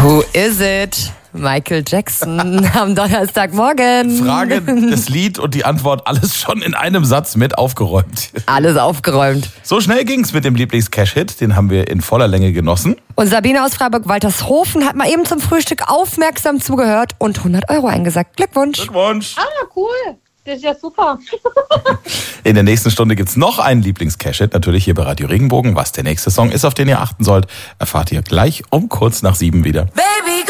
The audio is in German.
Who is it? Michael Jackson am Donnerstagmorgen. Frage, das Lied und die Antwort, alles schon in einem Satz mit aufgeräumt. Alles aufgeräumt. So schnell ging's mit dem Lieblings-Cash-Hit, den haben wir in voller Länge genossen. Und Sabine aus Freiburg-Waltershofen hat mal eben zum Frühstück aufmerksam zugehört und 100 € eingesackt. Glückwunsch. Glückwunsch. Ah, cool. Das ist ja super. In der nächsten Stunde gibt's noch einen Lieblings-Cash-Hit, natürlich hier bei Radio Regenbogen. Was der nächste Song ist, auf den ihr achten sollt, erfahrt ihr gleich um kurz nach 7 wieder.